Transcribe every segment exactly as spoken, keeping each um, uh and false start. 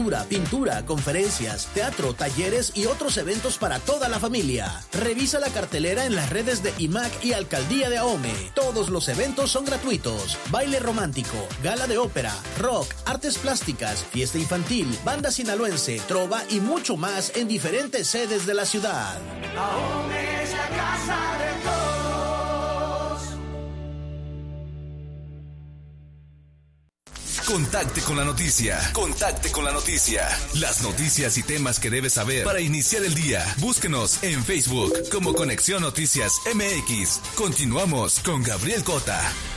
Pintura, conferencias, teatro, talleres y otros eventos para toda la familia. Revisa la cartelera en las redes de I M A C y Alcaldía de Ahome. Todos los eventos son gratuitos. Baile romántico, gala de ópera, rock, artes plásticas, fiesta infantil, banda sinaloense, trova y mucho más en diferentes sedes de la ciudad. Ahome es la casa de todos. Contacte con la noticia. Contacte con la noticia. Las noticias y temas que debes saber para iniciar el día. Búsquenos en Facebook como Conexión Noticias M X. Continuamos con Gabriel Cota.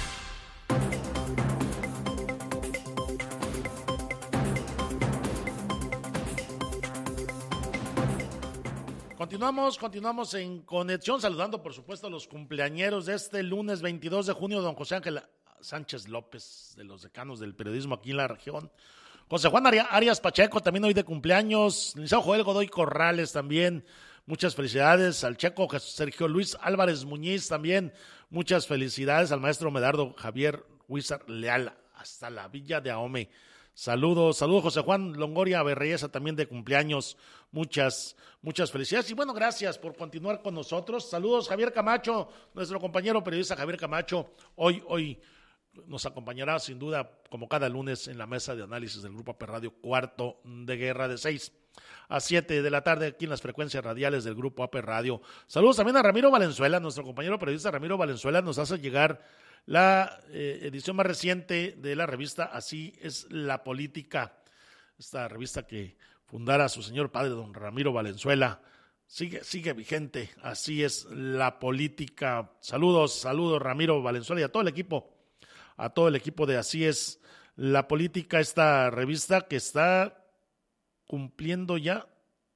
Continuamos, continuamos en conexión, saludando por supuesto a los cumpleañeros de este lunes veintidós de junio, don José Ángel Sánchez López, de los decanos del periodismo aquí en la región. José Juan Arias Pacheco, también hoy de cumpleaños. Licenciado Joel Godoy Corrales también, muchas felicidades. Al checo Sergio Luis Álvarez Muñiz también, muchas felicidades. Al maestro Medardo Javier Huizar Leal, hasta la Villa de Ahome. Saludos, saludos José Juan Longoria Berreyesa también de cumpleaños, muchas, muchas felicidades y bueno, gracias por continuar con nosotros. Saludos Javier Camacho, nuestro compañero periodista Javier Camacho, hoy, hoy nos acompañará sin duda como cada lunes en la mesa de análisis del Grupo A P Radio Cuarto de Guerra de seis a siete de la tarde aquí en las frecuencias radiales del Grupo A P Radio. Saludos también a Ramiro Valenzuela, nuestro compañero periodista Ramiro Valenzuela nos hace llegar la eh, edición más reciente de la revista Así es la Política, esta revista que fundara su señor padre, don Ramiro Valenzuela, sigue, sigue vigente, Así es la Política. Saludos, saludos Ramiro Valenzuela y a todo el equipo, a todo el equipo de Así es la Política, esta revista que está cumpliendo ya,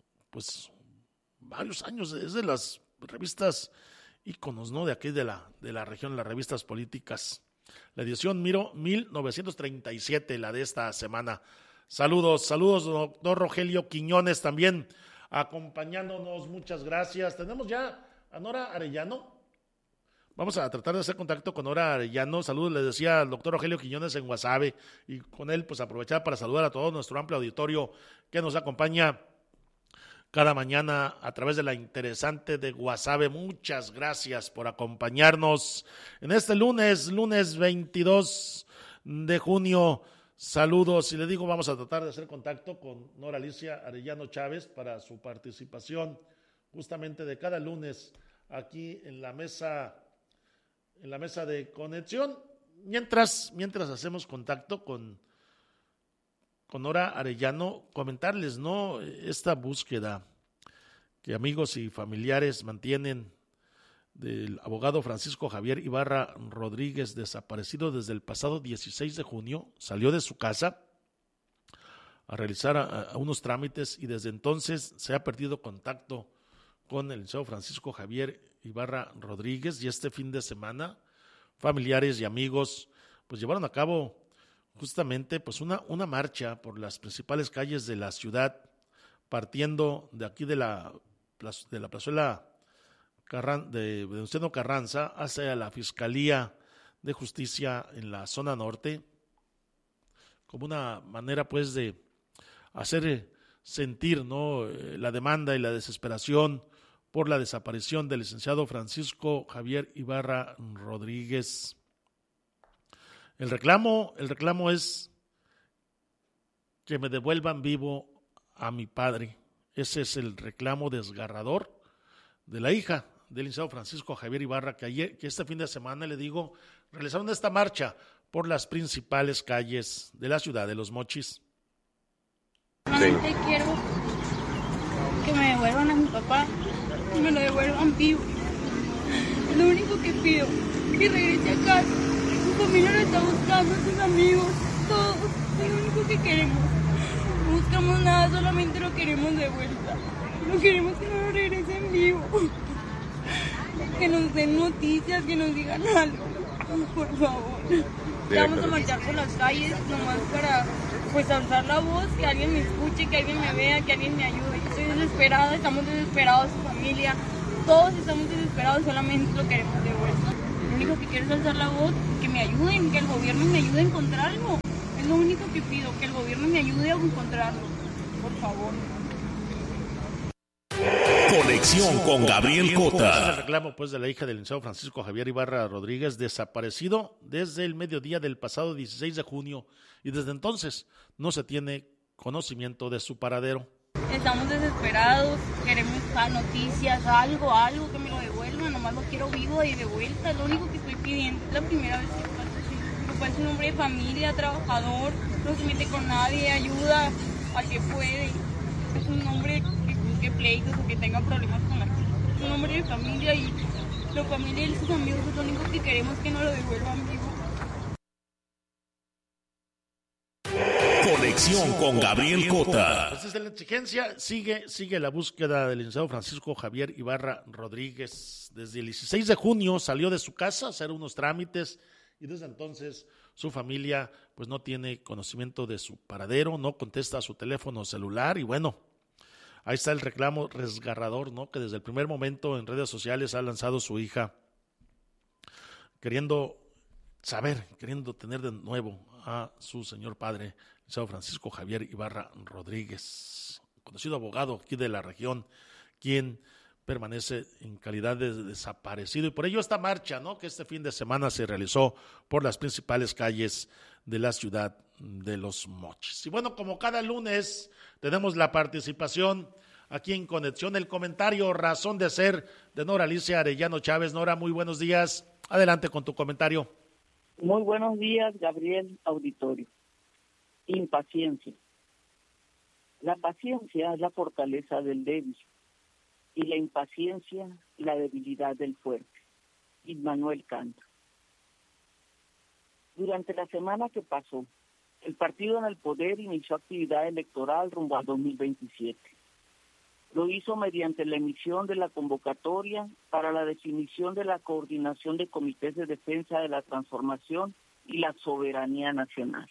pues, varios años, es de las revistas íconos, ¿no? De aquí de la, de la región, las revistas políticas. La edición Miro mil novecientos treinta y siete, la de esta semana. Saludos, saludos, doctor Rogelio Quiñones también acompañándonos, muchas gracias. Tenemos ya a Nora Arellano. Vamos a tratar de hacer contacto con Nora Arellano. Saludos, le decía al doctor Rogelio Quiñones en Guasave, y con él pues aprovechar para saludar a todo nuestro amplio auditorio que nos acompaña cada mañana a través de la interesante de Guasave. Muchas gracias por acompañarnos en este lunes, lunes veintidós de junio. Saludos, y le digo, vamos a tratar de hacer contacto con Nora Alicia Arellano Chávez para su participación justamente de cada lunes aquí en la mesa, en la mesa de conexión. Mientras, mientras hacemos contacto con con Nora Arellano, comentarles, ¿no?, esta búsqueda que amigos y familiares mantienen del abogado Francisco Javier Ibarra Rodríguez, desaparecido desde el pasado dieciséis de junio, salió de su casa a realizar a, a unos trámites y desde entonces se ha perdido contacto con el licenciado Francisco Javier Ibarra Rodríguez, y este fin de semana familiares y amigos pues llevaron a cabo justamente pues una, una marcha por las principales calles de la ciudad, partiendo de aquí de la, de la plazuela Carran, de Venustiano Carranza hacia la Fiscalía de Justicia en la zona norte, como una manera pues de hacer sentir, ¿no?, la demanda y la desesperación por la desaparición del licenciado Francisco Javier Ibarra Rodríguez. El reclamo, el reclamo es que me devuelvan vivo a mi padre. Ese es el reclamo desgarrador de la hija del licenciado Francisco Javier Ibarra, que, ayer, que este fin de semana, le digo, realizaron esta marcha por las principales calles de la ciudad de Los Mochis. Solamente quiero que me devuelvan a mi papá y me lo devuelvan vivo. Es lo único que pido, que regrese a casa. Su familia lo está buscando, sus amigos, todos. Es lo único que queremos. No buscamos nada, solamente lo queremos de vuelta. No queremos que nos regresen vivo. Que nos den noticias, que nos digan algo. Por favor. Vamos a marchar por las calles nomás para pues alzar la voz, que alguien me escuche, que alguien me vea, que alguien me ayude. Yo estoy desesperada, estamos desesperados, su familia, todos estamos desesperados, solamente lo queremos de vuelta. Lo único que quiero es alzar la voz, que me ayuden, que el gobierno me ayude a encontrarlo. Es lo único que pido, que el gobierno me ayude a encontrarlo. por favor. Conexión con Gabriel Cota. El reclamo pues de la hija del licenciado Francisco Javier Ibarra Rodríguez, desaparecido desde el mediodía del pasado dieciséis de junio, y desde entonces no se tiene conocimiento de su paradero. Estamos desesperados, queremos noticias, algo, algo que me lo devuelvan, nomás lo quiero vivo y de vuelta, lo único que estoy pidiendo. Es la primera vez que pasa así. Mi papá es un hombre de familia, trabajador, no se mete con nadie, ayuda al que puede. Es un hombre que busque pleitos o que tenga problemas con la gente. Es un hombre de familia y la familia y sus amigos es lo único que queremos, que nos lo devuelvan vivo. Conexión con Gabriel Cota. Pues desde la exigencia sigue, sigue la búsqueda del licenciado Francisco Javier Ibarra Rodríguez. Desde el dieciséis de junio salió de su casa a hacer unos trámites y desde entonces su familia pues no tiene conocimiento de su paradero, no contesta a su teléfono celular y bueno, ahí está el reclamo resgarrador, ¿no? Que desde el primer momento en redes sociales ha lanzado su hija, queriendo saber, queriendo tener de nuevo a su señor padre, licenciado Francisco Javier Ibarra Rodríguez, conocido abogado aquí de la región, quien permanece en calidad de desaparecido. Y por ello esta marcha, ¿no?, que este fin de semana se realizó por las principales calles de la ciudad de Los Mochis. Y bueno, como cada lunes tenemos la participación aquí en Conexión, el comentario Razón de Ser de Nora Alicia Arellano Chávez. Nora, muy buenos días. Adelante con tu comentario. Muy buenos días, Gabriel, auditorio. Impaciencia. La paciencia es la fortaleza del débil y la impaciencia la debilidad del fuerte. Immanuel Kant. Durante la semana que pasó, el partido en el poder inició actividad electoral rumbo al dos mil veintisiete. Lo hizo mediante la emisión de la convocatoria para la definición de la coordinación de comités de defensa de la transformación y la soberanía nacional.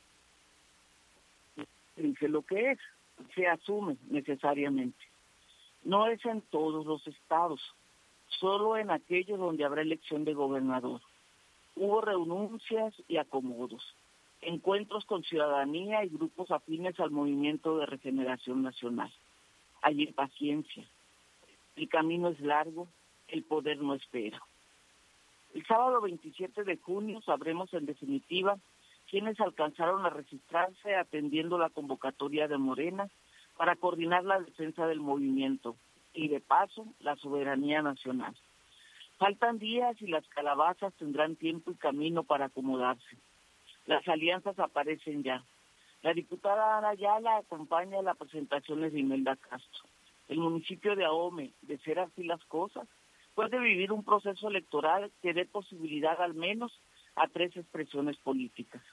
Dice lo que es, se asume necesariamente. No es en todos los estados, solo en aquellos donde habrá elección de gobernador. Hubo renuncias y acomodos, encuentros con ciudadanía y grupos afines al movimiento de regeneración nacional. Hay impaciencia. El camino es largo, el poder no espera. El sábado veintisiete de junio sabremos en definitiva quiénes alcanzaron a registrarse atendiendo la convocatoria de Morena para coordinar la defensa del movimiento y, de paso, la soberanía nacional. Faltan días y las calabazas tendrán tiempo y camino para acomodarse. Las alianzas aparecen ya. La diputada Ana Ayala acompaña la presentación de Imelda Castro. El municipio de Ahome, de ser así las cosas, puede vivir un proceso electoral que dé posibilidad al menos a tres expresiones políticas.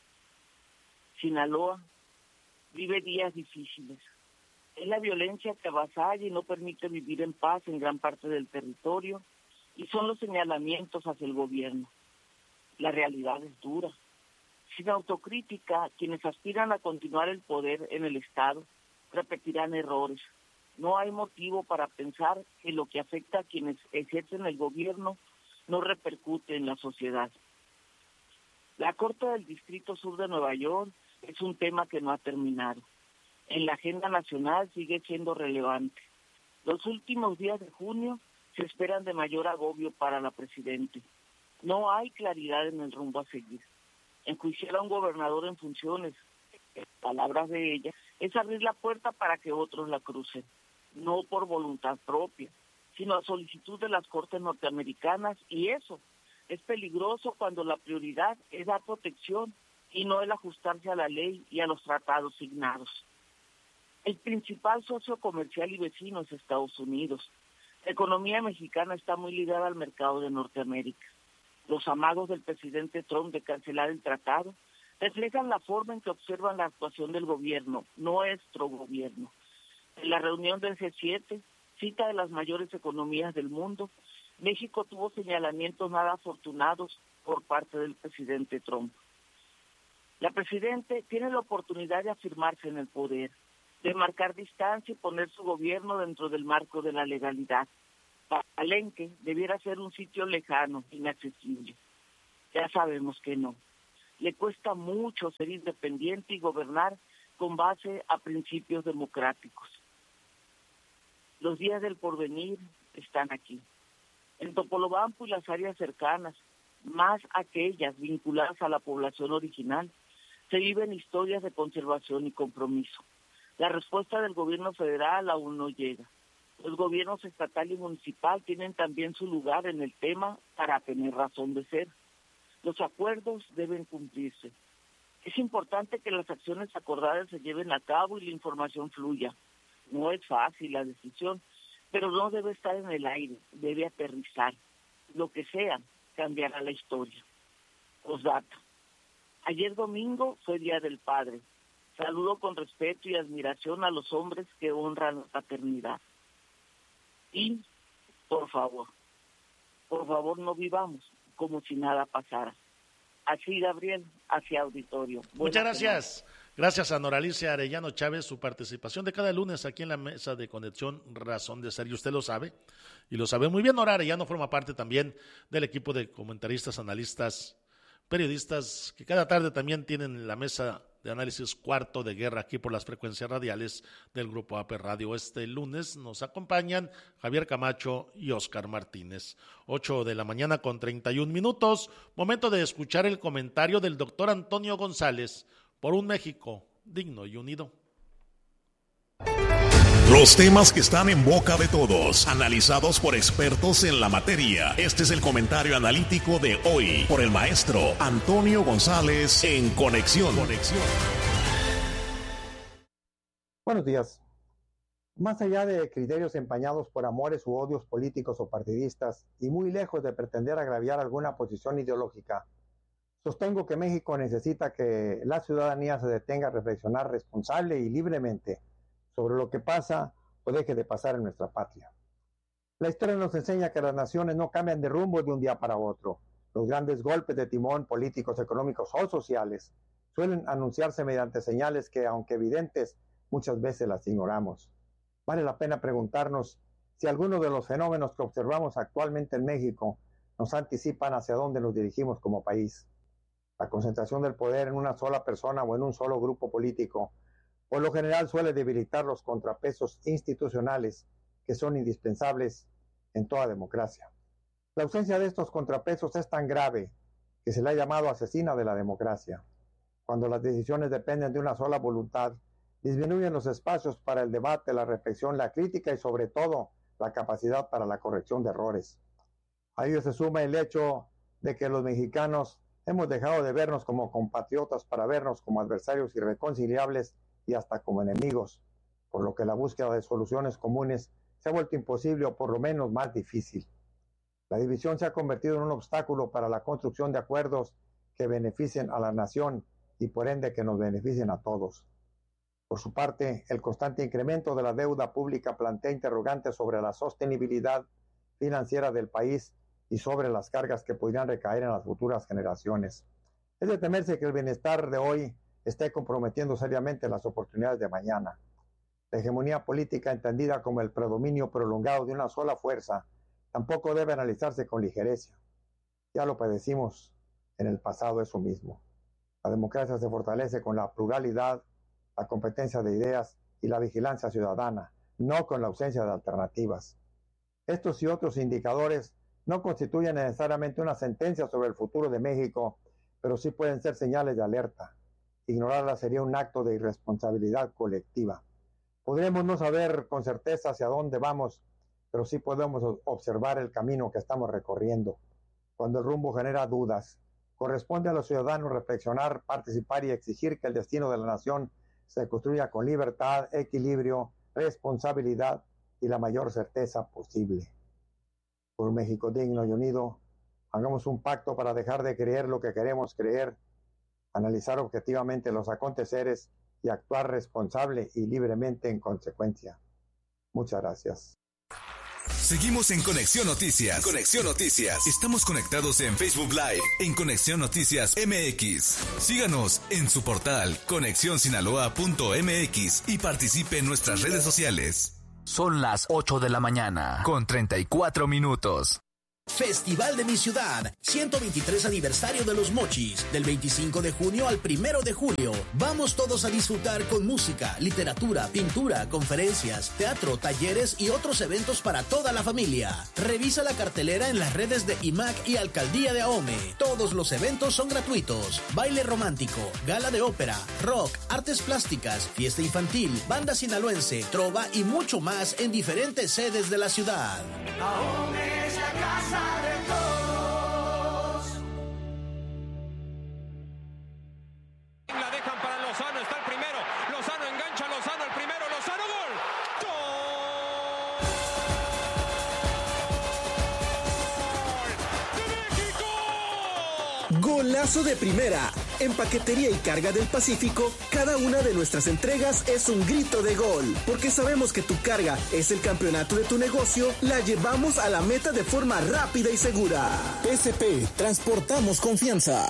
Sinaloa vive días difíciles. Es la violencia que avasalla y no permite vivir en paz en gran parte del territorio, y son los señalamientos hacia el gobierno. La realidad es dura. Sin autocrítica, quienes aspiran a continuar el poder en el Estado repetirán errores. No hay motivo para pensar que lo que afecta a quienes ejercen el gobierno no repercute en la sociedad. La Corte del Distrito Sur de Nueva York es un tema que no ha terminado. En la agenda nacional sigue siendo relevante. Los últimos días de junio se esperan de mayor agobio para la Presidente. No hay claridad en el rumbo a seguir. Enjuiciar a un gobernador en funciones, en palabras de ella, es abrir la puerta para que otros la crucen, no por voluntad propia, sino a solicitud de las Cortes norteamericanas, y eso es peligroso cuando la prioridad es dar protección y no el ajustarse a la ley y a los tratados signados. El principal socio comercial y vecino es Estados Unidos. La economía mexicana está muy ligada al mercado de Norteamérica. Los amagos del presidente Trump de cancelar el tratado reflejan la forma en que observan la actuación del gobierno, nuestro gobierno. En la reunión del G siete, cita de las mayores economías del mundo, México tuvo señalamientos nada afortunados por parte del presidente Trump. La presidenta tiene la oportunidad de afirmarse en el poder, de marcar distancia y poner su gobierno dentro del marco de la legalidad. Palenque debiera ser un sitio lejano, inaccesible. Ya sabemos que no. Le cuesta mucho ser independiente y gobernar con base a principios democráticos. Los días del porvenir están aquí. En Topolobampo y las áreas cercanas, más aquellas vinculadas a la población original, se viven historias de conservación y compromiso. La respuesta del gobierno federal aún no llega. Los gobiernos estatal y municipal tienen también su lugar en el tema para tener razón de ser. Los acuerdos deben cumplirse. Es importante que las acciones acordadas se lleven a cabo y la información fluya. No es fácil la decisión, pero no debe estar en el aire, debe aterrizar. Lo que sea, cambiará la historia. Postdata. Ayer domingo fue Día del Padre. Saludo con respeto y admiración a los hombres que honran la paternidad. Y, por favor, por favor no vivamos como si nada pasara. Así, Gabriel, hacia auditorio. Buenas Muchas gracias. Semanas. Gracias a Noralicia Arellano Chávez, su participación de cada lunes aquí en la mesa de Conexión Razón de Ser, y usted lo sabe, y lo sabe muy bien. Nora Arellano forma parte también del equipo de comentaristas, analistas, periodistas, que cada tarde también tienen la mesa de análisis Cuarto de Guerra aquí por las frecuencias radiales del Grupo A P Radio. Este lunes nos acompañan Javier Camacho y Oscar Martínez. ocho de la mañana con treinta y un minutos, momento de escuchar el comentario del doctor Antonio González por un México digno y unido. Los temas que están en boca de todos, analizados por expertos en la materia. Este es el comentario analítico de hoy por el maestro Antonio González en Conexión. Conexión. Buenos días. Más allá de criterios empañados por amores u odios políticos o partidistas, y muy lejos de pretender agraviar alguna posición ideológica, sostengo que México necesita que la ciudadanía se detenga a reflexionar responsable y libremente sobre lo que pasa o deje de pasar en nuestra patria. La historia nos enseña que las naciones no cambian de rumbo de un día para otro. Los grandes golpes de timón políticos, económicos o sociales suelen anunciarse mediante señales que, aunque evidentes, muchas veces las ignoramos. Vale la pena preguntarnos si algunos de los fenómenos que observamos actualmente en México nos anticipan hacia dónde nos dirigimos como país. La concentración del poder en una sola persona o en un solo grupo político por lo general suele debilitar los contrapesos institucionales que son indispensables en toda democracia. La ausencia de estos contrapesos es tan grave que se le ha llamado asesina de la democracia. Cuando las decisiones dependen de una sola voluntad, disminuyen los espacios para el debate, la reflexión, la crítica y sobre todo la capacidad para la corrección de errores. A ello se suma el hecho de que los mexicanos hemos dejado de vernos como compatriotas para vernos como adversarios irreconciliables y hasta como enemigos, por lo que la búsqueda de soluciones comunes se ha vuelto imposible o por lo menos más difícil. La división se ha convertido en un obstáculo para la construcción de acuerdos que beneficien a la nación y por ende que nos beneficien a todos. Por su parte, el constante incremento de la deuda pública plantea interrogantes sobre la sostenibilidad financiera del país y sobre las cargas que podrían recaer en las futuras generaciones. Es de temerse que el bienestar de hoy esté comprometiendo seriamente las oportunidades de mañana. La hegemonía política entendida como el predominio prolongado de una sola fuerza tampoco debe analizarse con ligereza. Ya lo padecimos en el pasado eso mismo. La democracia se fortalece con la pluralidad, la competencia de ideas y la vigilancia ciudadana, no con la ausencia de alternativas. Estos y otros indicadores no constituyen necesariamente una sentencia sobre el futuro de México, pero sí pueden ser señales de alerta. Ignorarla sería un acto de irresponsabilidad colectiva. Podremos no saber con certeza hacia dónde vamos, pero sí podemos observar el camino que estamos recorriendo. Cuando el rumbo genera dudas, corresponde a los ciudadanos reflexionar, participar y exigir que el destino de la nación se construya con libertad, equilibrio, responsabilidad y la mayor certeza posible. Por un México digno y unido, hagamos un pacto para dejar de creer lo que queremos creer, analizar objetivamente los aconteceres y actuar responsable y libremente en consecuencia. Muchas gracias. Seguimos en Conexión Noticias. Conexión Noticias. Estamos conectados en Facebook Live, en Conexión Noticias M X. Síganos en su portal conexión sinaloa punto m x y participe en nuestras redes sociales. Son las ocho de la mañana, con treinta y cuatro minutos. Festival de mi ciudad, ciento veintitrés aniversario de los Mochis, del veinticinco de junio al primero de julio. Vamos todos a disfrutar con música, literatura, pintura, conferencias, teatro, talleres y otros eventos para toda la familia. Revisa la cartelera en las redes de I M A C y Alcaldía de Ahome. Todos los eventos son gratuitos. Baile romántico, gala de ópera, rock, artes plásticas, fiesta infantil, banda sinaloense, trova y mucho más en diferentes sedes de la ciudad. Ahome es la casa de todos. La dejan para Lozano, está el primero. Lozano engancha, Lozano el primero, Lozano, gol. ¡Gol! ¡De México! Golazo de primera. En Paquetería y Carga del Pacífico, cada una de nuestras entregas es un grito de gol. Porque sabemos que tu carga es el campeonato de tu negocio, la llevamos a la meta de forma rápida y segura. P S P, transportamos confianza.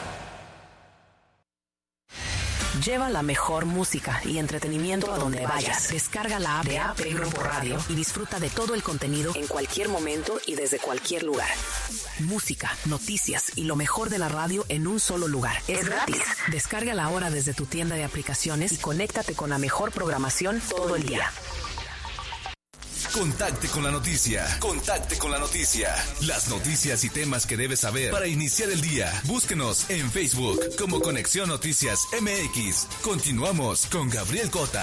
Lleva la mejor música y entretenimiento a donde vayas. Descarga la app de A P Grupo Radio y disfruta de todo el contenido en cualquier momento y desde cualquier lugar. Música, noticias y lo mejor de la radio en un solo lugar. Es gratis. Descárgala ahora desde tu tienda de aplicaciones y conéctate con la mejor programación todo el día. Contacte con la noticia. Contacte con la noticia. Las noticias y temas que debes saber para iniciar el día. Búsquenos en Facebook como Conexión Noticias M X. Continuamos con Gabriel Cota.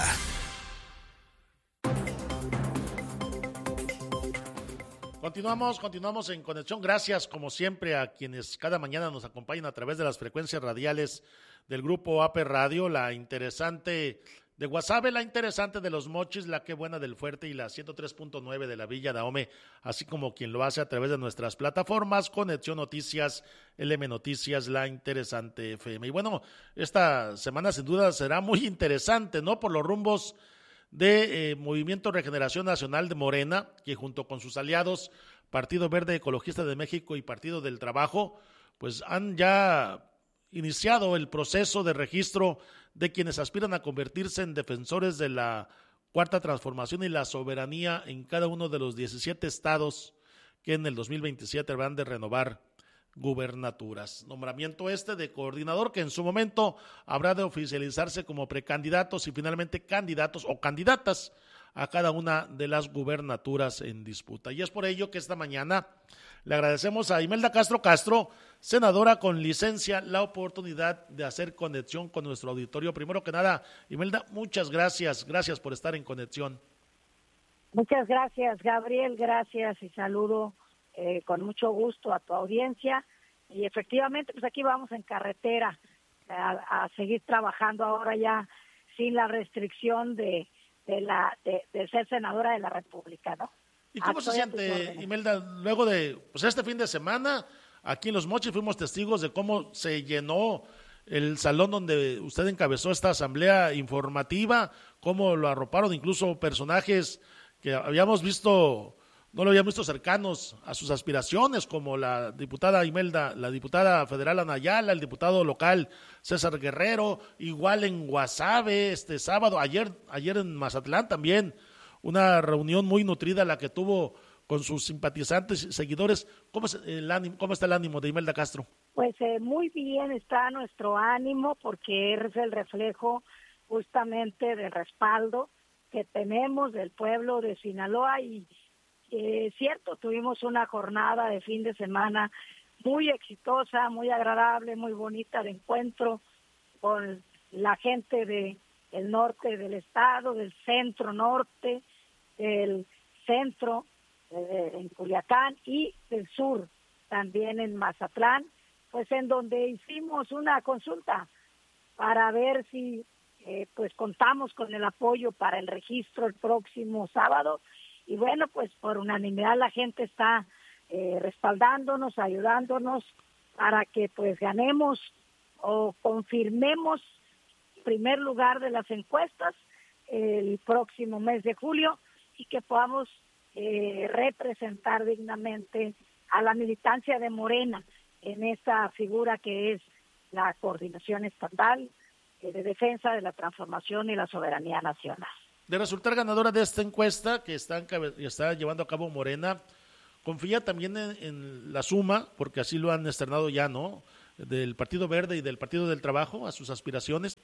Continuamos, continuamos en Conexión. Gracias, como siempre, a quienes cada mañana nos acompañan a través de las frecuencias radiales del Grupo A P Radio, la interesante de Guasave, la interesante de los Mochis, la que buena del Fuerte y la ciento tres punto nueve de la Villa de Ahome, así como quien lo hace a través de nuestras plataformas, Conexión Noticias, L M Noticias, la interesante F M. Y bueno, esta semana sin duda será muy interesante, ¿no? Por los rumbos de eh, Movimiento Regeneración Nacional de Morena, que junto con sus aliados, Partido Verde Ecologista de México y Partido del Trabajo, pues han ya iniciado el proceso de registro de quienes aspiran a convertirse en defensores de la Cuarta Transformación y la soberanía en cada uno de los diecisiete estados que en el dos mil veintisiete habrán de renovar gubernaturas. Nombramiento este de coordinador que en su momento habrá de oficializarse como precandidatos y finalmente candidatos o candidatas a cada una de las gubernaturas en disputa. Y es por ello que esta mañana le agradecemos a Imelda Castro Castro, senadora con licencia, la oportunidad de hacer conexión con nuestro auditorio. Primero que nada, Imelda, muchas gracias, gracias por estar en conexión. Muchas gracias, Gabriel, gracias y saludo eh, con mucho gusto a tu audiencia. Y efectivamente, pues aquí vamos en carretera a, a seguir trabajando ahora ya sin la restricción de de la de, de ser senadora de la República, ¿no? ¿Y cómo se siente, Imelda, luego de pues este fin de semana, aquí en Los Mochis fuimos testigos de cómo se llenó el salón donde usted encabezó esta asamblea informativa, cómo lo arroparon incluso personajes que habíamos visto, no lo habíamos visto cercanos a sus aspiraciones, como la diputada Imelda, la diputada federal Ana Ayala, el diputado local César Guerrero, igual en Guasave este sábado, ayer, ayer en Mazatlán también, una reunión muy nutrida la que tuvo con sus simpatizantes y seguidores. ¿Cómo, es el ánimo, ¿Cómo está el ánimo de Imelda Castro? Pues eh, muy bien está nuestro ánimo porque es el reflejo justamente del respaldo que tenemos del pueblo de Sinaloa y eh, cierto, tuvimos una jornada de fin de semana muy exitosa, muy agradable, muy bonita de encuentro con la gente de el norte del estado, del centro norte, del centro eh, en Culiacán y del sur también en Mazatlán, pues en donde hicimos una consulta para ver si eh, pues contamos con el apoyo para el registro el próximo sábado y bueno, pues por unanimidad la gente está eh, respaldándonos, ayudándonos para que pues ganemos o confirmemos primer lugar de las encuestas el próximo mes de julio y que podamos eh, representar dignamente a la militancia de Morena en esa figura que es la coordinación estatal eh, de defensa de la transformación y la soberanía nacional. De resultar ganadora de esta encuesta que está, está llevando a cabo Morena, confía también en, en la suma, porque así lo han externado ya, ¿no?, del Partido Verde y del Partido del Trabajo a sus aspiraciones.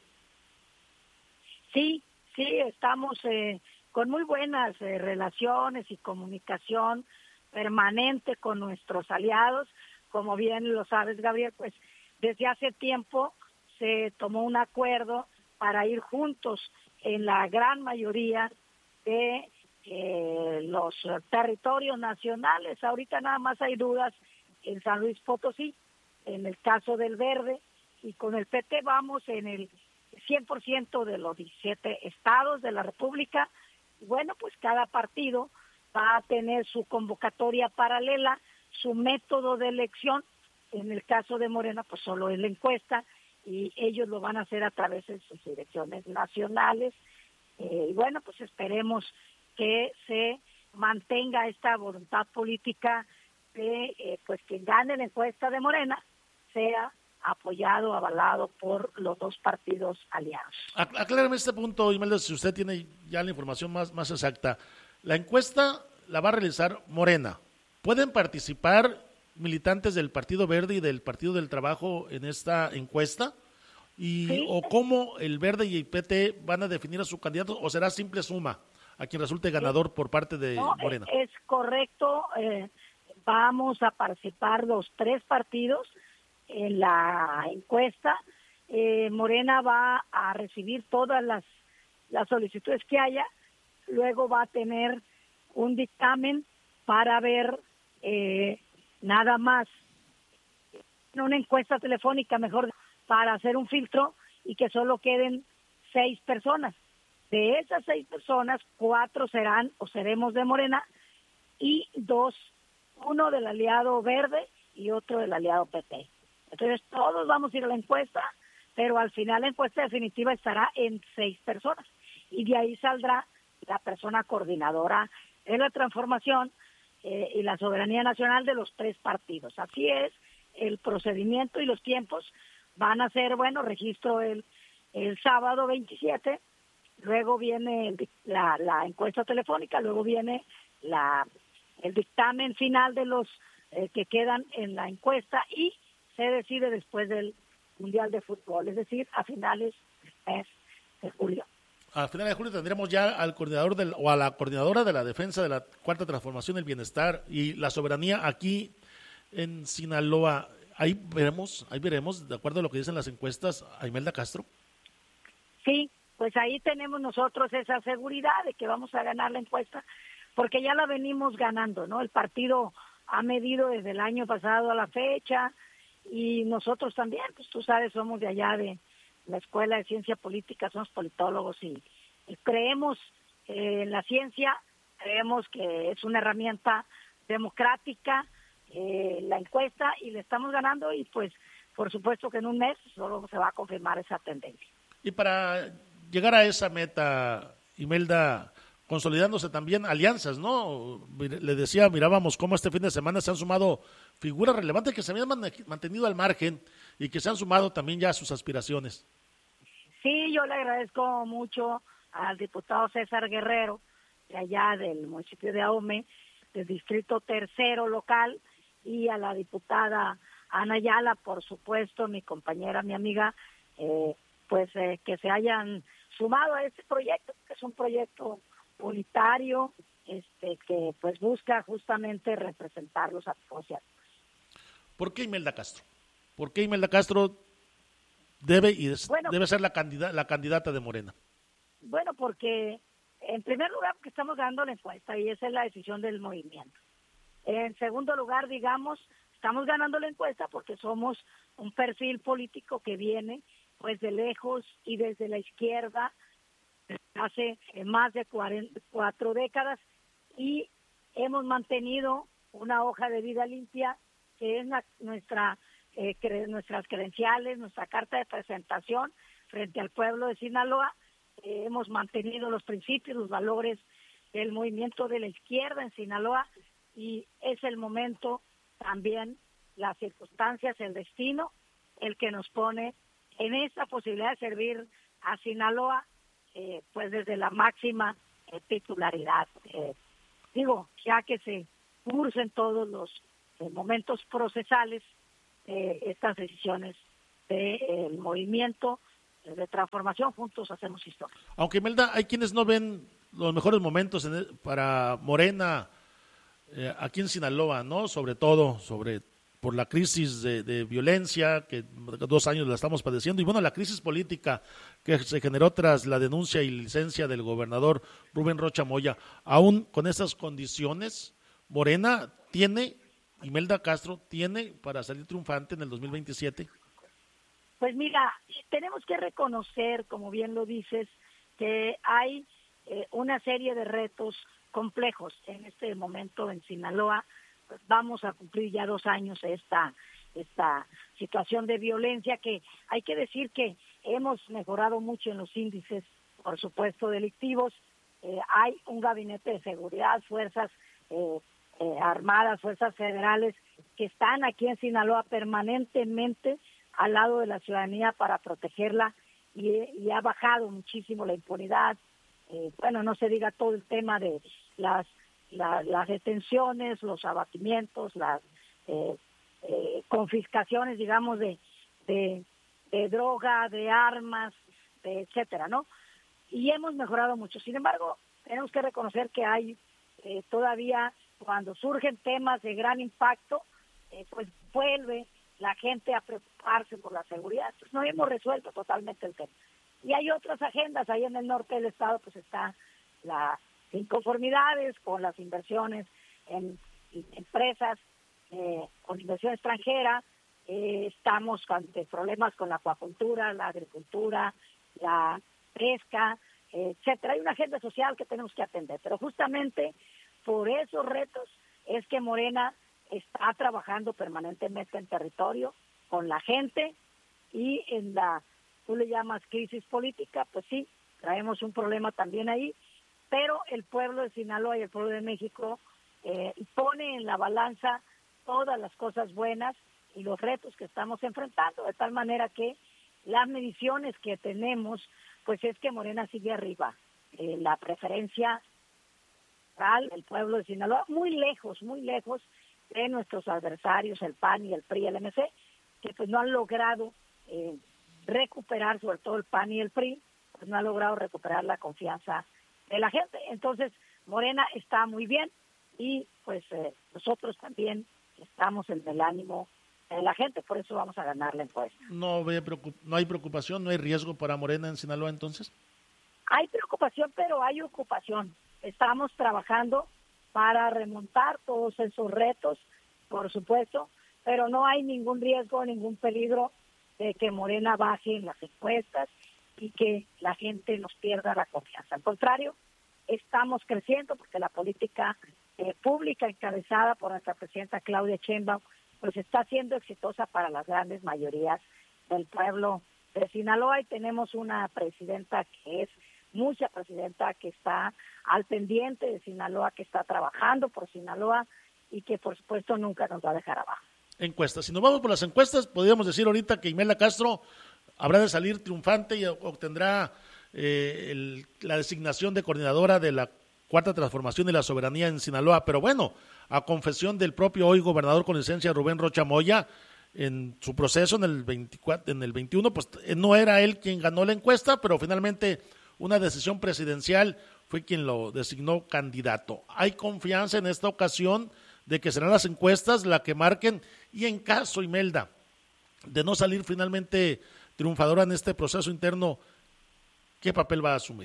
Sí, sí, estamos eh, con muy buenas eh, relaciones y comunicación permanente con nuestros aliados. Como bien lo sabes, Gabriel, pues desde hace tiempo se tomó un acuerdo para ir juntos en la gran mayoría de eh, los territorios nacionales. Ahorita nada más hay dudas en San Luis Potosí, en el caso del Verde, y con el P T vamos en el cien por ciento de los diecisiete estados de la República. Bueno, pues cada partido va a tener su convocatoria paralela, su método de elección. En el caso de Morena, pues solo es la encuesta, y ellos lo van a hacer a través de sus direcciones nacionales. Eh, y bueno, pues esperemos que se mantenga esta voluntad política de eh, pues que gane la encuesta de Morena sea apoyado, avalado por los dos partidos aliados. Aclárame este punto, Imelda, si usted tiene ya la información más, más exacta. La encuesta la va a realizar Morena. ¿Pueden participar militantes del Partido Verde y del Partido del Trabajo en esta encuesta? Y ¿Sí? ¿O cómo el Verde y el P T van a definir a su candidato, o será simple suma a quien resulte ganador sí. por parte de no, Morena? Es correcto, eh, vamos a participar los tres partidos en la encuesta. eh, Morena va a recibir todas las, las solicitudes que haya, luego va a tener un dictamen para ver eh, nada más una encuesta telefónica, mejor, para hacer un filtro y que solo queden seis personas. De esas seis personas, cuatro serán o seremos de Morena y dos, uno del aliado Verde y otro del aliado P T. Entonces todos vamos a ir a la encuesta, pero al final la encuesta definitiva estará en seis personas y de ahí saldrá la persona coordinadora de la transformación eh, y la soberanía nacional de los tres partidos. Así es, el procedimiento y los tiempos van a ser, bueno, registro el, el sábado veintisiete, luego viene el, la, la encuesta telefónica, luego viene la el dictamen final de los eh, que quedan en la encuesta y se decide después del Mundial de Fútbol, es decir, a finales del mes de julio. A finales de julio tendremos ya al coordinador del, o a la coordinadora de la defensa de la Cuarta Transformación, el bienestar y la soberanía aquí en Sinaloa. Ahí veremos, ahí veremos, de acuerdo a lo que dicen las encuestas, a Imelda Castro. Sí, pues ahí tenemos nosotros esa seguridad de que vamos a ganar la encuesta, porque ya la venimos ganando, ¿no? El partido ha medido desde el año pasado a la fecha y nosotros también, pues tú sabes, somos de allá de la Escuela de Ciencia Política, somos politólogos y, y creemos eh, en la ciencia, creemos que es una herramienta democrática, eh, la encuesta, y le estamos ganando y pues por supuesto que en un mes solo se va a confirmar esa tendencia. Y para llegar a esa meta, Imelda, consolidándose también alianzas, ¿no? Le decía, mirábamos cómo este fin de semana se han sumado figuras relevantes que se habían mantenido al margen y que se han sumado también ya a sus aspiraciones. Sí, yo le agradezco mucho al diputado César Guerrero, de allá del municipio de Ahome, del distrito tercero local, y a la diputada Ana Ayala, por supuesto, mi compañera, mi amiga, eh, pues eh, que se hayan sumado a este proyecto, que es un proyecto unitario, este que pues busca justamente representarlos a todos. ¿Por qué Imelda Castro? ¿Por qué Imelda Castro debe y es, bueno, debe ser la candidata, la candidata de Morena? Bueno, porque en primer lugar porque estamos dando la encuesta y esa es la decisión del movimiento. En segundo lugar, digamos, estamos ganando la encuesta porque somos un perfil político que viene pues de lejos y desde la izquierda hace más de cuarenta, cuatro décadas y hemos mantenido una hoja de vida limpia que es la, nuestra eh, cre, nuestras credenciales, nuestra carta de presentación frente al pueblo de Sinaloa. Eh, hemos mantenido los principios, los valores del movimiento de la izquierda en Sinaloa y es el momento también, las circunstancias, el destino, el que nos pone en esta posibilidad de servir a Sinaloa Eh, pues desde la máxima eh, titularidad. Eh, digo, ya que se urgen todos los eh, momentos procesales de eh, estas decisiones del de, eh, movimiento de transformación. Juntos hacemos historia. Aunque, Imelda, hay quienes no ven los mejores momentos en el, para Morena eh, aquí en Sinaloa, ¿no? Sobre todo, sobre por la crisis de, de violencia que dos años la estamos padeciendo, y bueno, la crisis política que se generó tras la denuncia y licencia del gobernador Rubén Rocha Moya. Aún con esas condiciones, Morena tiene, Imelda Castro, tiene para salir triunfante en el dos mil veintisiete. Pues mira, tenemos que reconocer, como bien lo dices, que hay eh, una serie de retos complejos en este momento en Sinaloa. Pues vamos a cumplir ya dos años esta esta situación de violencia, que hay que decir que hemos mejorado mucho en los índices, por supuesto, delictivos. Eh, hay un gabinete de seguridad, fuerzas eh, eh, armadas, fuerzas federales que están aquí en Sinaloa permanentemente al lado de la ciudadanía para protegerla, y, y ha bajado muchísimo la impunidad. Eh, bueno, no se diga todo el tema de las La, las detenciones, los abatimientos, las eh, eh, confiscaciones, digamos, de, de, de droga, de armas, de etcétera, ¿no? Y hemos mejorado mucho. Sin embargo, tenemos que reconocer que hay eh, todavía, cuando surgen temas de gran impacto, eh, pues vuelve la gente a preocuparse por la seguridad. Pues no hemos resuelto totalmente el tema. Y hay otras agendas. Ahí en el norte del estado pues está la inconformidades con las inversiones en, en empresas, eh, con inversión extranjera. Eh, estamos ante problemas con la acuacultura, la agricultura, la pesca, eh, etcétera. Hay una agenda social que tenemos que atender, pero justamente por esos retos es que Morena está trabajando permanentemente en territorio con la gente, y en la, tú le llamas crisis política, pues sí, traemos un problema también ahí, pero el pueblo de Sinaloa y el pueblo de México eh, pone en la balanza todas las cosas buenas y los retos que estamos enfrentando, de tal manera que las mediciones que tenemos, pues es que Morena sigue arriba. Eh, la preferencia del pueblo de Sinaloa, muy lejos, muy lejos de nuestros adversarios, el P A N y el P R I y el M C, que pues no han logrado eh, recuperar, sobre todo el P A N y el P R I, pues no han logrado recuperar la confianza de la gente. Entonces, Morena está muy bien, y pues eh, nosotros también estamos en el ánimo de la gente, por eso vamos a ganar la encuesta. No, ve preocup- no hay preocupación, no hay riesgo para Morena en Sinaloa, entonces. Hay preocupación, pero hay ocupación. Estamos trabajando para remontar todos esos retos, por supuesto, pero no hay ningún riesgo, ningún peligro de que Morena baje en las encuestas y que la gente nos pierda la confianza. Al contrario, estamos creciendo porque la política eh, pública encabezada por nuestra presidenta Claudia Sheinbaum pues está siendo exitosa para las grandes mayorías del pueblo de Sinaloa, y tenemos una presidenta que es mucha presidenta que está al pendiente de Sinaloa, que está trabajando por Sinaloa y que por supuesto nunca nos va a dejar abajo. Encuestas. Si nos vamos por las encuestas, podríamos decir ahorita que Imelda Castro habrá de salir triunfante y obtendrá eh, el, la designación de coordinadora de la Cuarta Transformación y la Soberanía en Sinaloa. Pero bueno, a confesión del propio hoy gobernador con licencia Rubén Rocha Moya, en su proceso en el veinticuatro, en el veintiuno, pues no era él quien ganó la encuesta, pero finalmente una decisión presidencial fue quien lo designó candidato. Hay confianza en esta ocasión de que serán las encuestas la que marquen, y en caso, Imelda, de no salir finalmente triunfadora en este proceso interno, ¿qué papel va a asumir?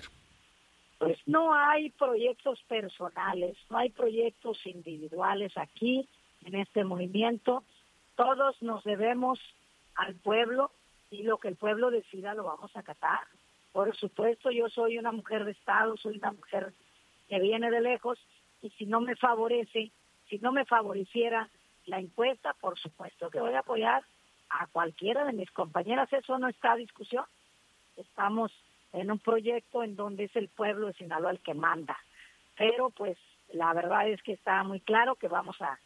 Pues no hay proyectos personales, no hay proyectos individuales aquí en este movimiento. Todos nos debemos al pueblo, y lo que el pueblo decida lo vamos a acatar. Por supuesto, yo soy una mujer de Estado, soy una mujer que viene de lejos, y si no me favorece, si no me favoreciera la encuesta, por supuesto que voy a apoyar a cualquiera de mis compañeras. Eso no está a discusión. Estamos en un proyecto en donde es el pueblo de Sinaloa el que manda. Pero pues la verdad es que está muy claro que vamos a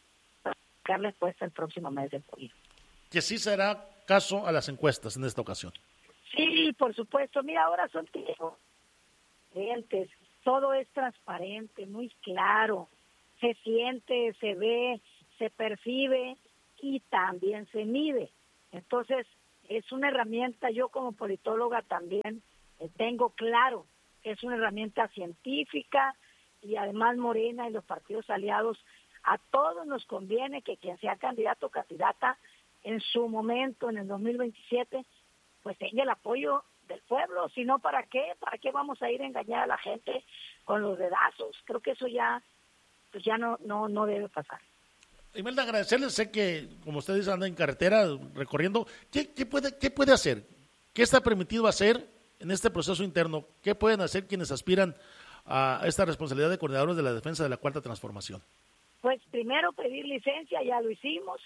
dar la encuesta el próximo mes de julio. Que sí será caso a las encuestas en esta ocasión. Sí, por supuesto. Mira, ahora son tiempos diferentes. Todo es transparente, muy claro. se siente, se ve, se percibe y también se mide. Entonces, es una herramienta, yo como politóloga también eh, tengo claro que es una herramienta científica, y además Morena y los partidos aliados, a todos nos conviene que quien sea candidato o candidata en su momento, en el dos mil veintisiete, pues tenga el apoyo del pueblo. Si no, ¿para qué? ¿Para qué vamos a ir a engañar a la gente con los dedazos? Creo que eso ya, pues ya no, no, no debe pasar. Imelda, agradecerles, sé que, como usted dice, anda en carretera recorriendo. ¿Qué, qué, puede, ¿Qué puede hacer? ¿Qué está permitido hacer en este proceso interno? ¿Qué pueden hacer quienes aspiran a esta responsabilidad de coordinadores de la defensa de la Cuarta Transformación? Pues primero pedir licencia, ya lo hicimos.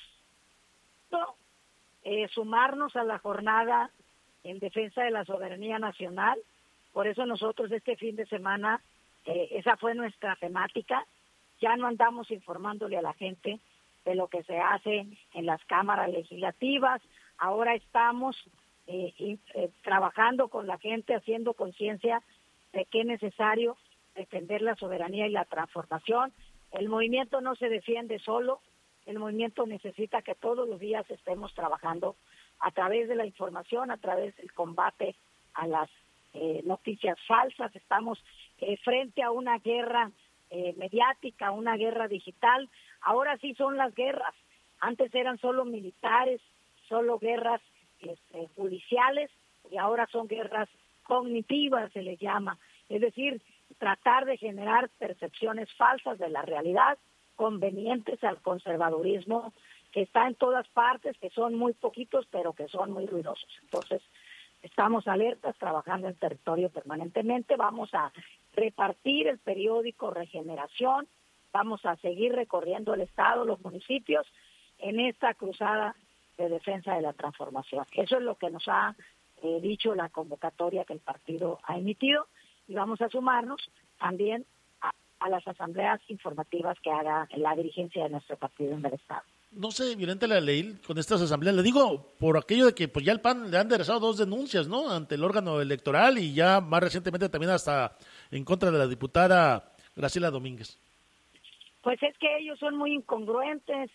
No, eh, sumarnos a la jornada en defensa de la soberanía nacional. Por eso nosotros este fin de semana, eh, esa fue nuestra temática. Ya no andamos informándole a la gente de lo que se hace en las cámaras legislativas. Ahora estamos eh, eh, trabajando con la gente, haciendo conciencia de que es necesario defender la soberanía y la transformación. El movimiento no se defiende solo, el movimiento necesita que todos los días estemos trabajando a través de la información, a través del combate a las eh, noticias falsas. Estamos eh, frente a una guerra eh, mediática, una guerra digital. Ahora sí son las guerras. Antes eran solo militares, solo guerras este, judiciales, y ahora son guerras cognitivas, se les llama. Es decir, tratar de generar percepciones falsas de la realidad, convenientes al conservadurismo que está en todas partes, que son muy poquitos, pero que son muy ruidosos. Entonces, estamos alertas, trabajando en territorio permanentemente. Vamos a repartir el periódico Regeneración, vamos a seguir recorriendo el Estado, los municipios, en esta cruzada de defensa de la transformación. Eso es lo que nos ha eh, dicho la convocatoria que el partido ha emitido, y vamos a sumarnos también a, a las asambleas informativas que haga la dirigencia de nuestro partido en el Estado. No se violenta la ley con estas asambleas, le digo, por aquello de que pues ya el P A N le han enderezado dos denuncias, ¿no?, ante el órgano electoral, y ya más recientemente también hasta en contra de la diputada Graciela Domínguez. Pues es que ellos son muy incongruentes,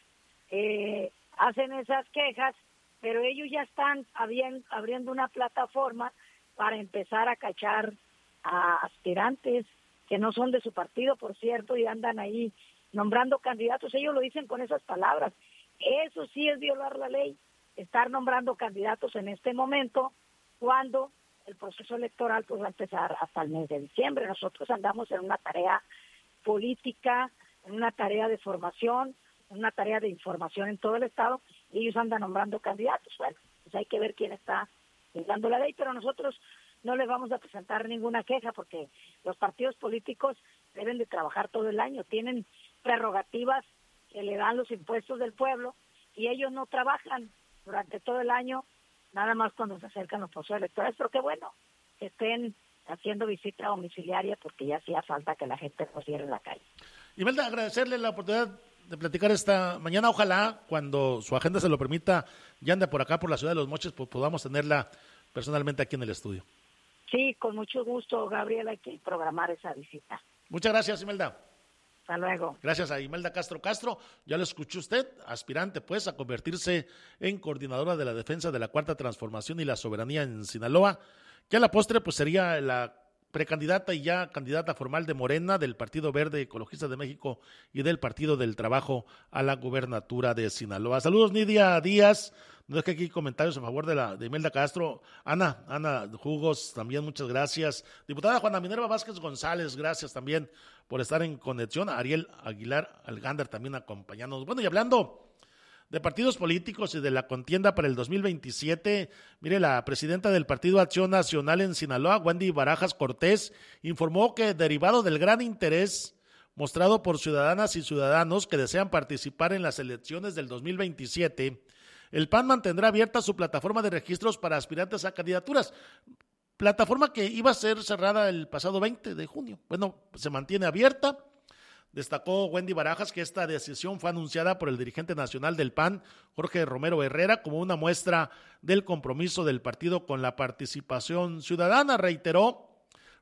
eh, hacen esas quejas, pero ellos ya están abriendo, abriendo una plataforma para empezar a cachar a aspirantes que no son de su partido, por cierto, y andan ahí nombrando candidatos. Ellos lo dicen con esas palabras. Eso sí es violar la ley, estar nombrando candidatos en este momento, cuando el proceso electoral pues va a empezar hasta el mes de diciembre. Nosotros andamos en una tarea política, en una tarea de formación, en una tarea de información en todo el Estado, y ellos andan nombrando candidatos. Bueno, pues hay que ver quién está violando la ley, pero nosotros no les vamos a presentar ninguna queja, porque los partidos políticos deben de trabajar todo el año, tienen prerrogativas que le dan los impuestos del pueblo, y ellos no trabajan durante todo el año, nada más cuando se acercan los procesos electorales. Pero qué bueno que estén haciendo visita domiciliaria, porque ya hacía falta que la gente no cierre la calle. Imelda, agradecerle la oportunidad de platicar esta mañana. Ojalá, cuando su agenda se lo permita, ya ande por acá, por la ciudad de Los Mochis, pues podamos tenerla personalmente aquí en el estudio. Sí, con mucho gusto, Gabriela, hay que programar esa visita. Muchas gracias, Imelda. Hasta luego. Gracias a Imelda Castro Castro. Ya lo escuchó usted, aspirante pues a convertirse en coordinadora de la defensa de la Cuarta Transformación y la soberanía en Sinaloa, que a la postre pues sería la precandidata y ya candidata formal de Morena, del Partido Verde Ecologista de México y del Partido del Trabajo a la gubernatura de Sinaloa. Saludos, Nidia Díaz. No es que aquí comentarios a favor de la de Imelda Castro. Ana, Ana Jugos, también muchas gracias. Diputada Juana Minerva Vázquez González, gracias también por estar en conexión. Ariel Aguilar Algander también acompañándonos. Bueno, y hablando de partidos políticos y de la contienda para el dos mil veintisiete, mire, la presidenta del Partido Acción Nacional en Sinaloa, Wendy Barajas Cortés, informó que derivado del gran interés mostrado por ciudadanas y ciudadanos que desean participar en las elecciones del dos mil veintisiete, el P A N mantendrá abierta su plataforma de registros para aspirantes a candidaturas, plataforma que iba a ser cerrada el pasado veinte de junio. Bueno, se mantiene abierta. Destacó Wendy Barajas que esta decisión fue anunciada por el dirigente nacional del P A N, Jorge Romero Herrera, como una muestra del compromiso del partido con la participación ciudadana. Reiteró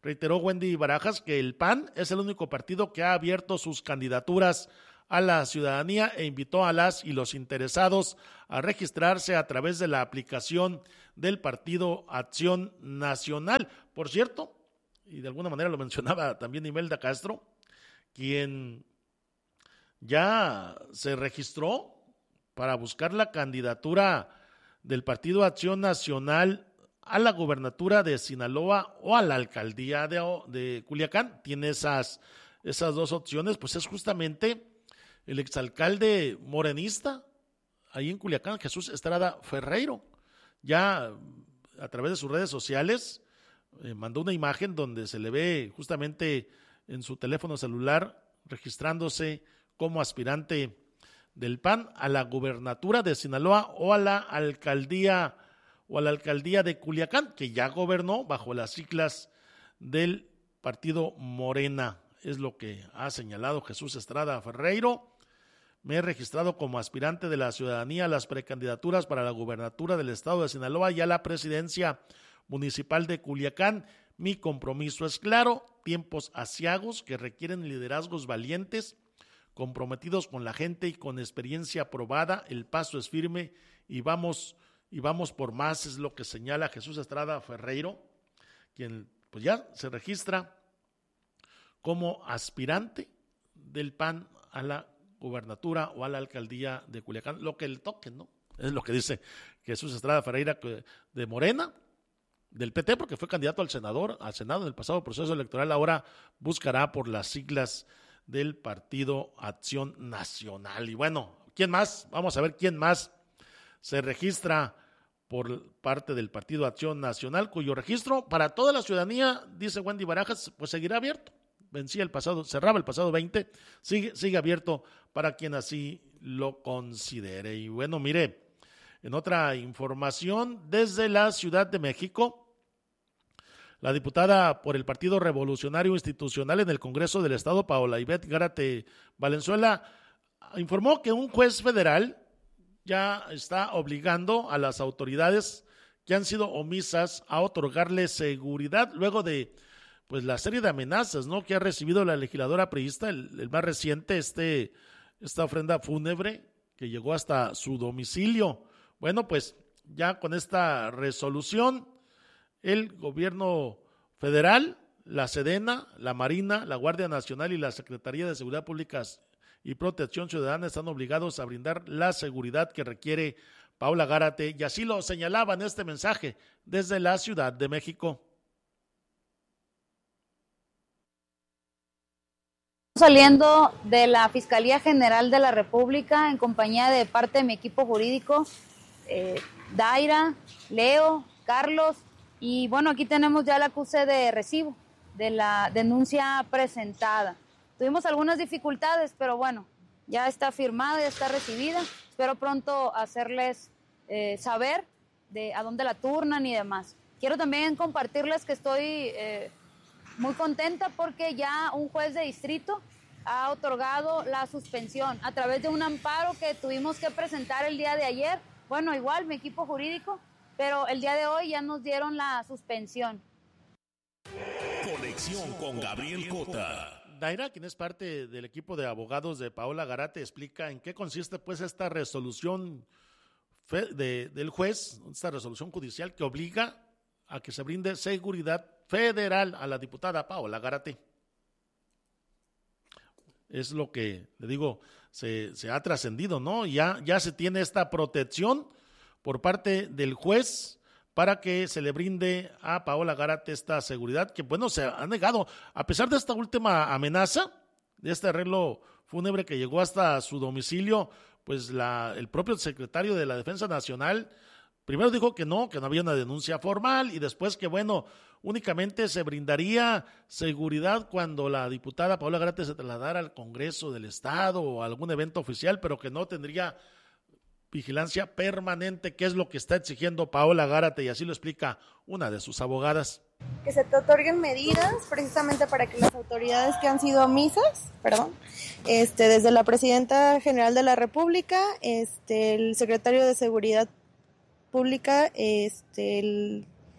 Reiteró Wendy Barajas que el P A N es el único partido que ha abierto sus candidaturas a la ciudadanía e invitó a las y los interesados a registrarse a través de la aplicación del Partido Acción Nacional. Por cierto, y de alguna manera lo mencionaba también Imelda Castro, quien ya se registró para buscar la candidatura del Partido Acción Nacional a la gubernatura de Sinaloa o a la alcaldía de, de Culiacán. Tiene esas, esas dos opciones, pues es justamente el exalcalde morenista ahí en Culiacán, Jesús Estrada Ferreiro. Ya a través de sus redes sociales eh, mandó una imagen donde se le ve justamente en su teléfono celular registrándose como aspirante del P A N a la gubernatura de Sinaloa o a la alcaldía o a la alcaldía de Culiacán, que ya gobernó bajo las siglas del partido Morena. Es lo que ha señalado Jesús Estrada Ferreiro. Me he registrado como aspirante de la ciudadanía a las precandidaturas para la gubernatura del estado de Sinaloa y a la presidencia municipal de Culiacán. Mi compromiso es claro, tiempos aciagos que requieren liderazgos valientes, comprometidos con la gente y con experiencia probada. El paso es firme y vamos y vamos por más, es lo que señala Jesús Estrada Ferreiro, quien pues ya se registra como aspirante del P A N a la gubernatura o a la alcaldía de Culiacán, lo que le toque, ¿no? Es lo que dice Jesús Estrada Ferreira de Morena, del P T, porque fue candidato al senador, al Senado en el pasado proceso electoral, ahora buscará por las siglas del Partido Acción Nacional. Y bueno, ¿quién más? Vamos a ver quién más se registra por parte del Partido Acción Nacional, cuyo registro para toda la ciudadanía, dice Wendy Barajas, pues seguirá abierto. Vencía el pasado, cerraba el pasado veinte, sigue, sigue abierto para quien así lo considere. Y bueno, mire, en otra información, desde la Ciudad de México, la diputada por el Partido Revolucionario Institucional en el Congreso del Estado, Paola Ivette Gárate Valenzuela, informó que un juez federal ya está obligando a las autoridades que han sido omisas a otorgarle seguridad luego de pues la serie de amenazas, ¿no?, que ha recibido la legisladora priista, el, el más reciente, este, esta ofrenda fúnebre que llegó hasta su domicilio. Bueno, pues ya con esta resolución, el gobierno federal, la Sedena, la Marina, la Guardia Nacional y la Secretaría de Seguridad Pública y Protección Ciudadana están obligados a brindar la seguridad que requiere Paola Gárate, y así lo señalaba en este mensaje desde la Ciudad de México. Saliendo de la Fiscalía General de la República en compañía de parte de mi equipo jurídico, eh, Daira, Leo, Carlos, y bueno, aquí tenemos ya el acuse de recibo de la denuncia presentada. Tuvimos algunas dificultades, pero bueno, ya está firmada, ya está recibida. Espero pronto hacerles eh, saber de a dónde la turnan y demás. Quiero también compartirles que estoy eh, muy contenta porque ya un juez de distrito ha otorgado la suspensión a través de un amparo que tuvimos que presentar el día de ayer. Bueno, igual mi equipo jurídico, pero el día de hoy ya nos dieron la suspensión. Conexión con Gabriel Cota. Daira, quien es parte del equipo de abogados de Paola Gárate, explica en qué consiste pues esta resolución fe, de, del juez, esta resolución judicial que obliga a que se brinde seguridad federal a la diputada Paola Gárate. Es lo que, le digo, se, se ha trascendido, ¿no? Ya, ya se tiene esta protección por parte del juez para que se le brinde a Paola Gárate esta seguridad, que bueno, se ha negado, a pesar de esta última amenaza, de este arreglo fúnebre que llegó hasta su domicilio, pues la, el propio secretario de la Defensa Nacional primero dijo que no, que no había una denuncia formal, y después que bueno, únicamente se brindaría seguridad cuando la diputada Paola Gárate se trasladara al Congreso del Estado o a algún evento oficial, pero que no tendría vigilancia permanente, que es lo que está exigiendo Paola Gárate, y así lo explica una de sus abogadas. Que se te otorguen medidas precisamente para que las autoridades que han sido omisas, perdón, este, desde la Presidenta General de la República, este, el Secretario de Seguridad Pública, este, el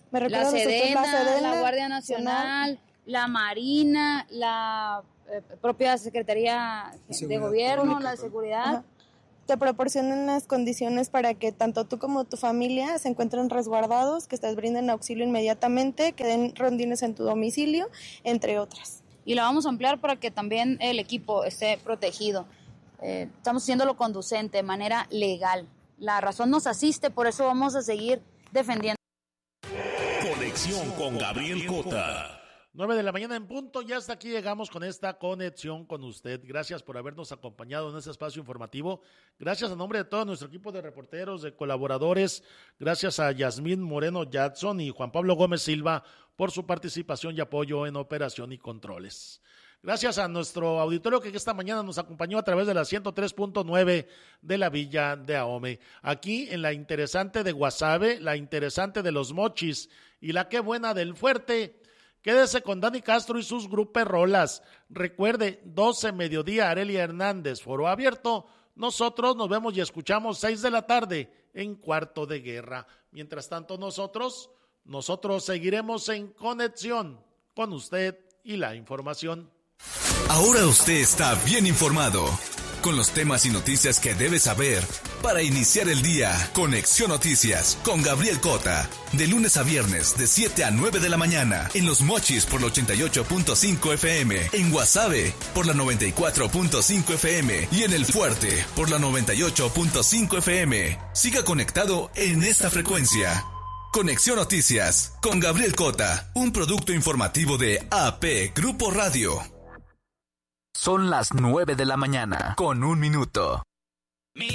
¿Me La recuerdas los otros? Sedena, La Sedena, la Guardia Nacional, la Marina, la eh, propia Secretaría de Seguridad Gobierno, Pública, la claro. seguridad. Ajá. Te proporcionan las condiciones para que tanto tú como tu familia se encuentren resguardados, que te brinden auxilio inmediatamente, que den rondines en tu domicilio, entre otras. Y la vamos a ampliar para que también el equipo esté protegido. Eh, estamos haciéndolo conducente, de manera legal. La razón nos asiste, por eso vamos a seguir defendiendo. Conexión con Gabriel Cota. nueve de la mañana en punto, y hasta aquí llegamos con esta conexión con usted. Gracias por habernos acompañado en este espacio informativo. Gracias a nombre de todo nuestro equipo de reporteros, de colaboradores. Gracias a Yasmín Moreno Jackson y Juan Pablo Gómez Silva por su participación y apoyo en operación y controles. Gracias a nuestro auditorio que esta mañana nos acompañó a través de la ciento tres punto nueve de la Villa de Ahome. Aquí en la interesante de Guasave, la interesante de Los Mochis y la qué buena del Fuerte. Quédese con Dani Castro y sus gruperrolas. Recuerde, doce mediodía, Arelia Hernández, foro abierto. Nosotros nos vemos y escuchamos seis de la tarde en Cuarto de Guerra. Mientras tanto, nosotros, nosotros seguiremos en conexión con usted y la información. Ahora usted está bien informado con los temas y noticias que debe saber para iniciar el día. Conexión Noticias con Gabriel Cota, de lunes a viernes de siete a nueve de la mañana en Los Mochis por la ochenta y ocho punto cinco F M, en Guasave por la noventa y cuatro punto cinco F M y en El Fuerte por la noventa y ocho punto cinco F M. Siga conectado en esta frecuencia. Conexión Noticias con Gabriel Cota, un producto informativo de A P Grupo Radio. Son las nueve de la mañana, con un minuto.